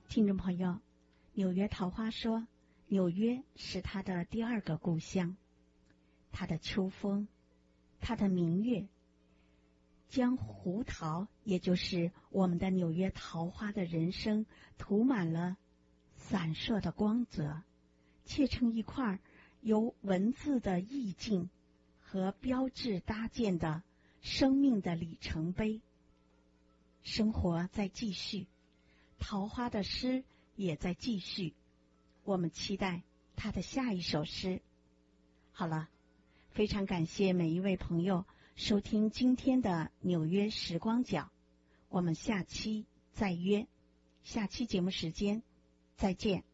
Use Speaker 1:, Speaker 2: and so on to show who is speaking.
Speaker 1: 听众朋友，纽约桃花说，纽约是他的第二个故乡，他的秋风，他的明月，将胡桃，也就是我们的纽约桃花的人生，涂满了闪烁的光泽，砌成一块由文字的意境和标志搭建的生命的里程碑。生活在继续，桃花的诗也在继续，我们期待他的下一首诗。好了，非常感谢每一位朋友收听今天的纽约时光角，我们下期再约，下期节目时间再见。